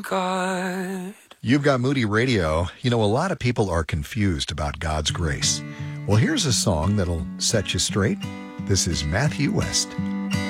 God. You've got Moody Radio. You know, a lot of people are confused about God's grace. Well, here's a song that'll set you straight. This is Matthew West,